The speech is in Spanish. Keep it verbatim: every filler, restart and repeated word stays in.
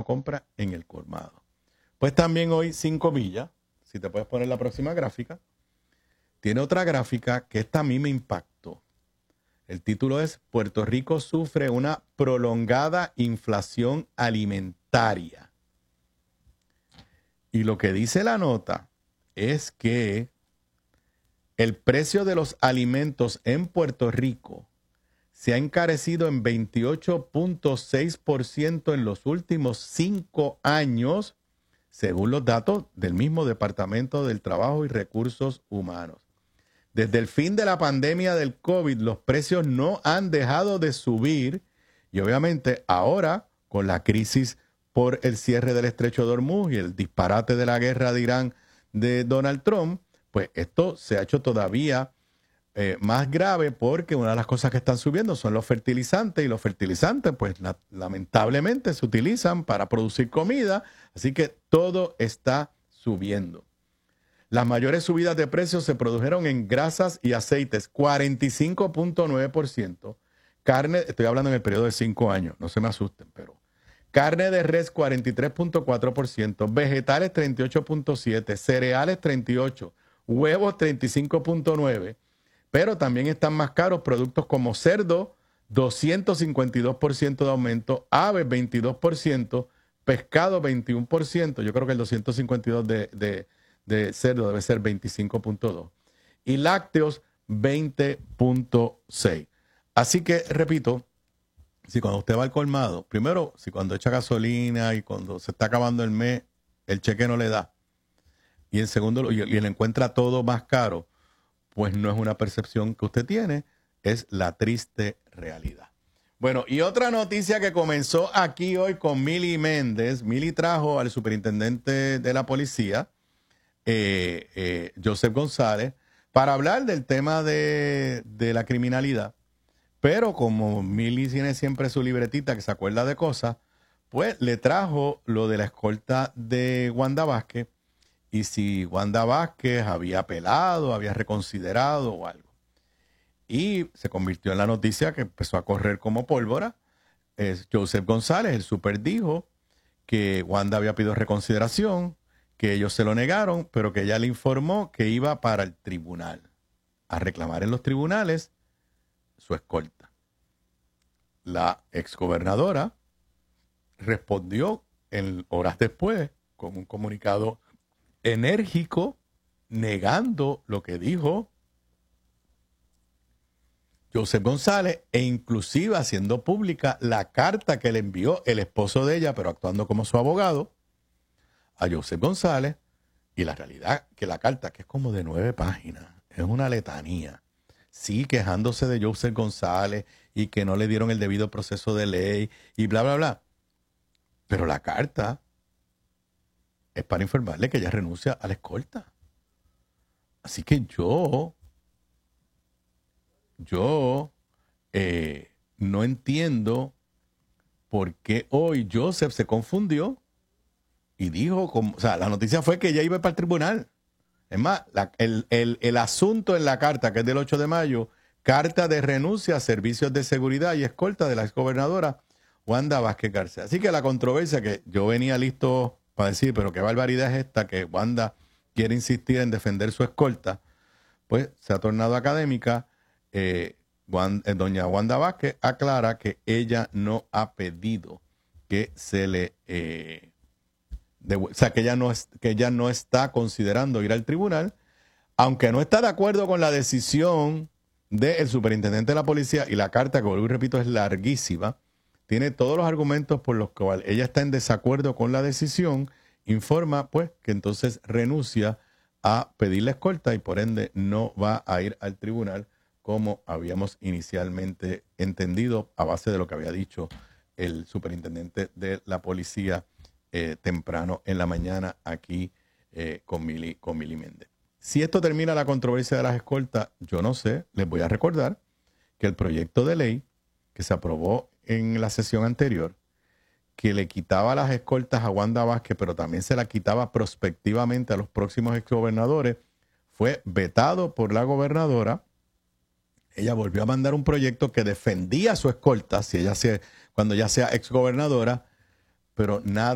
compra en el colmado. Pues también hoy Cinco Millas, si te puedes poner la próxima gráfica, tiene otra gráfica que esta a mí me impactó. El título es Puerto Rico sufre una prolongada inflación alimentaria. Y lo que dice la nota es que el precio de los alimentos en Puerto Rico se ha encarecido en veintiocho punto seis por ciento en los últimos cinco años, según los datos del mismo Departamento del Trabajo y Recursos Humanos. Desde el fin de la pandemia del COVID, los precios no han dejado de subir y obviamente ahora, con la crisis por el cierre del Estrecho de Hormuz y el disparate de la guerra de Irán de Donald Trump, pues esto se ha hecho todavía eh, más grave porque una de las cosas que están subiendo son los fertilizantes y los fertilizantes pues la, lamentablemente se utilizan para producir comida, así que todo está subiendo. Las mayores subidas de precios se produjeron en grasas y aceites, cuarenta y cinco punto nueve por ciento. Carne, estoy hablando en el periodo de cinco años, no se me asusten, pero carne de res cuarenta y tres punto cuatro por ciento, vegetales treinta y ocho punto siete por ciento, cereales treinta y ocho por ciento, huevos treinta y cinco punto nueve por ciento, pero también están más caros productos como cerdo, doscientos cincuenta y dos por ciento de aumento, aves veintidós por ciento, pescado veintiuno por ciento, yo creo que el doscientos cincuenta y dos de, de, de cerdo debe ser veinticinco punto dos por ciento, y lácteos veinte punto seis por ciento. Así que, repito, si cuando usted va al colmado, primero, si cuando echa gasolina y cuando se está acabando el mes, el cheque no le da, y en segundo, y, y le encuentra todo más caro, pues no es una percepción que usted tiene, es la triste realidad. Bueno, y otra noticia que comenzó aquí hoy con Mili Méndez. Mili trajo al superintendente de la policía, eh, eh, Joseph González, para hablar del tema de, de la criminalidad. Pero como Mili tiene siempre su libretita que se acuerda de cosas, pues le trajo lo de la escolta de Wanda Vázquez y si Wanda Vázquez había apelado, había reconsiderado o algo. Y se convirtió en la noticia que empezó a correr como pólvora. Es Joseph González, el super, dijo que Wanda había pedido reconsideración, que ellos se lo negaron, pero que ella le informó que iba para el tribunal a reclamar en los tribunales su escolta. La exgobernadora respondió en horas después con un comunicado enérgico negando lo que dijo Joseph González e inclusive haciendo pública la carta que le envió el esposo de ella, pero actuando como su abogado, a Joseph González. Y la realidad que la carta, que es como de nueve páginas, es una letanía, sí, quejándose de Joseph González y que no le dieron el debido proceso de ley y bla, bla, bla. Pero la carta es para informarle que ella renuncia a la escolta. Así que yo, yo eh, no entiendo por qué hoy Joseph se confundió y dijo, como, o sea, la noticia fue que ella iba para el tribunal. Es más, la, el, el, el asunto en la carta, que es del ocho de mayo, carta de renuncia a servicios de seguridad y escolta de la exgobernadora Wanda Vázquez García. Así que la controversia que yo venía listo para decir, pero qué barbaridad es esta, que Wanda quiere insistir en defender su escolta, pues se ha tornado académica. Eh, Wanda, eh, doña Wanda Vázquez aclara que ella no ha pedido que se le... Eh, de, o sea, que ella, no es, que ella no está considerando ir al tribunal, aunque no está de acuerdo con la decisión del superintendente de la policía, y la carta, que vuelvo y repito, es larguísima, tiene todos los argumentos por los cuales ella está en desacuerdo con la decisión, informa pues que entonces renuncia a pedir la escolta y por ende no va a ir al tribunal como habíamos inicialmente entendido a base de lo que había dicho el superintendente de la policía eh, temprano en la mañana aquí eh, con Mili, con Mili Méndez. Si esto termina la controversia de las escoltas, yo no sé, les voy a recordar que el proyecto de ley que se aprobó en la sesión anterior, que le quitaba las escoltas a Wanda Vázquez, pero también se la quitaba prospectivamente a los próximos exgobernadores, fue vetado por la gobernadora. Ella volvió a mandar un proyecto que defendía su escolta si ella se, cuando ya sea exgobernadora, pero nada.